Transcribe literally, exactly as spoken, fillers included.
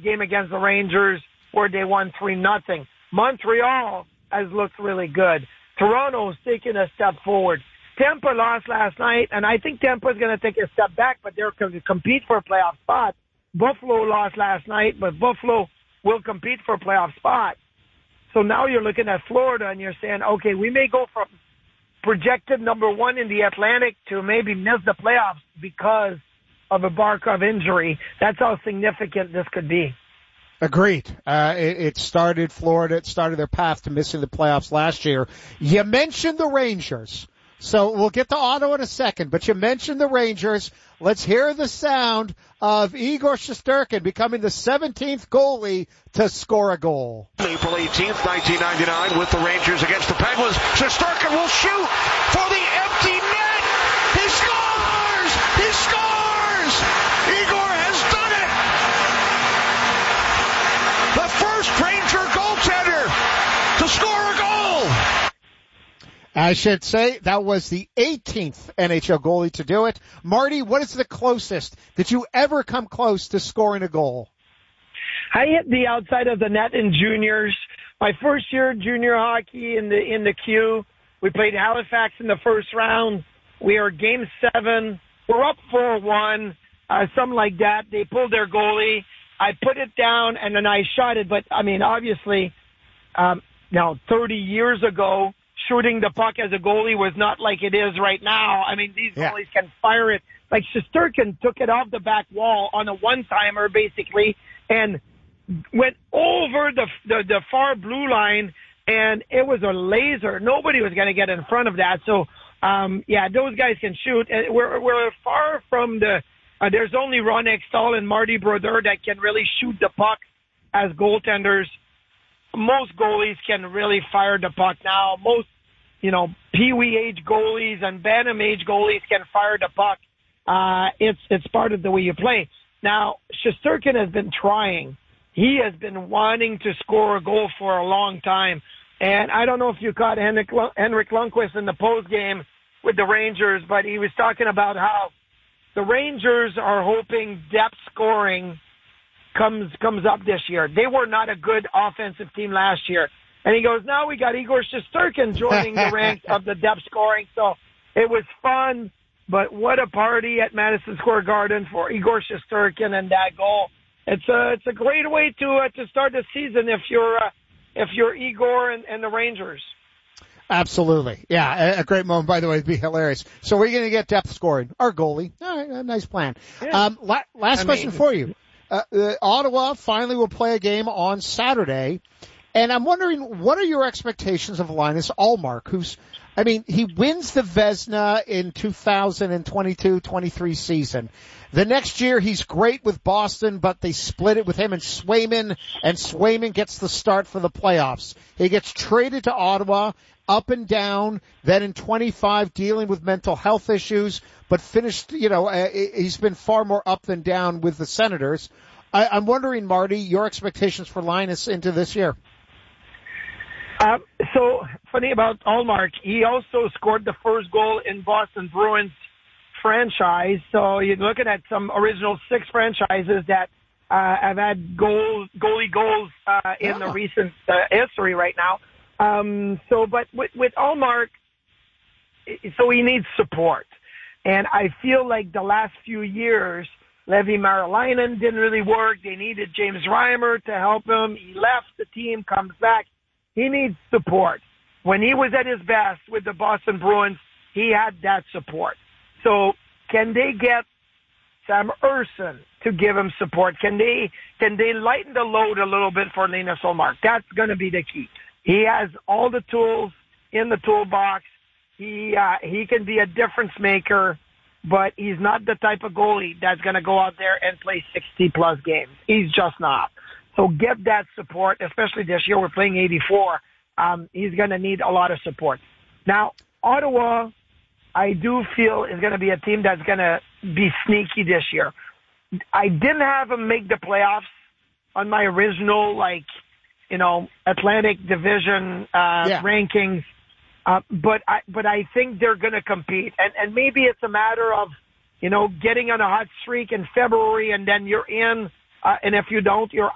game against the Rangers where they won three nothing. Montreal has looked really good. Toronto's taken a step forward. Tampa lost last night, and I think Tampa's going to take a step back, but they're going to compete for a playoff spot. Buffalo lost last night, but Buffalo will compete for a playoff spot. So now you're looking at Florida, and you're saying, okay, we may go from projected number one in the Atlantic to maybe miss the playoffs because of a Barkov injury. That's how significant this could be. Agreed. Uh, it, it started Florida. It started their path to missing the playoffs last year. You mentioned the Rangers. So we'll get to Ottawa in a second, but you mentioned the Rangers. Let's hear the sound of Igor Shesterkin becoming the seventeenth goalie to score a goal. April eighteenth, nineteen ninety-nine, with the Rangers against the Penguins. Shesterkin will shoot for the empty net. He scores! He scores! Igor has done it! The first Ranger goaltender to score a goal! I should say that was the eighteenth N H L goalie to do it. Marty, what is the closest that you ever come close to scoring a goal? I hit the outside of the net in juniors. My first year junior hockey in the in the queue. We played Halifax in the first round. We are game seven. We're up four one, uh, something like that. They pulled their goalie. I put it down, and then I shot it. But, I mean, obviously, um, now thirty years ago, shooting the puck as a goalie was not like it is right now. I mean, these yeah. goalies can fire it. Like Shesterkin took it off the back wall on a one-timer, basically, and went over the, the the far blue line, and it was a laser. Nobody was going to get in front of that. So, um, yeah, those guys can shoot. And we're we're far from the. Uh, there's only Ron Extall and Marty Brodeur that can really shoot the puck as goaltenders. Most goalies can really fire the puck now. Most, you know, Pee-wee age goalies and Bantam age goalies can fire the puck. Uh, it's, it's part of the way you play. Now, Shesterkin has been trying. He has been wanting to score a goal for a long time. And I don't know if you caught Henrik, Henrik Lundqvist in the post game with the Rangers, but he was talking about how the Rangers are hoping depth scoring comes comes up this year. They were not a good offensive team last year. And he goes, now we got Igor Shesterkin joining the ranks of the depth scoring. So it was fun, but what a party at Madison Square Garden for Igor Shesterkin and that goal. It's a, it's a great way to uh, to start the season if you're uh, if you're Igor and, and the Rangers. Absolutely. Yeah, a, a great moment, by the way. It'd be hilarious. So we're going to get depth scoring. Our goalie. All right, a nice plan. Yeah. Um, la- last I question mean, for you. Uh, uh, Ottawa finally will play a game on Saturday. And I'm wondering, what are your expectations of Linus Ullmark, who's, I mean, he wins the Vezina in two thousand twenty-two twenty-three season. The next year, he's great with Boston, but they split it with him and Swayman, and Swayman gets the start for the playoffs. He gets traded to Ottawa, up and down, then in twenty-five dealing with mental health issues, but finished, you know, uh, he's been far more up than down with the Senators. I, I'm wondering, Marty, your expectations for Linus into this year. Uh, so, funny about Ullmark, he also scored the first goal in Boston Bruins franchise. So you're looking at some original six franchises that uh, have had goals, goalie goals uh, in yeah. the recent uh, history right now. Um, so, but with, with Ullmark, so he needs support. And I feel like the last few years, Levi Marilainen didn't really work. They needed James Reimer to help him. He left the team, comes back. He needs support. When he was at his best with the Boston Bruins, he had that support. So can they get Sam Ersson to give him support? Can they can they lighten the load a little bit for Linus Ullmark? That's going to be the key. He has all the tools in the toolbox. He uh, he can be a difference maker, but he's not the type of goalie that's going to go out there and play sixty plus games. He's just not. So get that support, especially this year. We're playing eighty-four. Um, he's going to need a lot of support. Now, Ottawa, I do feel is going to be a team that's going to be sneaky this year. I didn't have them make the playoffs on my original, like, you know, Atlantic Division uh, yeah. rankings, uh, but I but I think they're going to compete, and and maybe it's a matter of, you know, getting on a hot streak in February, and then you're in, uh, and if you don't, you're